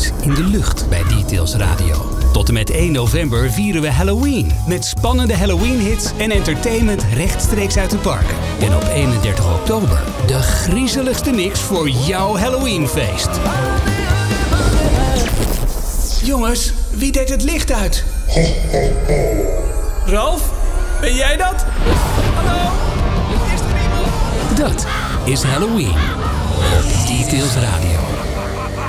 hangt in de lucht bij Details Radio. Tot en met 1 november vieren we Halloween. Met spannende Halloween-hits en entertainment rechtstreeks uit de parken. En op 31 oktober de griezeligste mix voor jouw Halloweenfeest. Jongens, wie deed het licht uit? Ralf, ben jij dat? Hallo? Is er iemand? Dat is Halloween op Details Radio.